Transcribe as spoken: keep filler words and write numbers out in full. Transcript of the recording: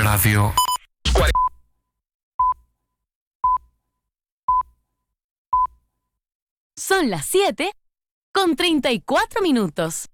Radio. Son las siete con treinta y cuatro minutos.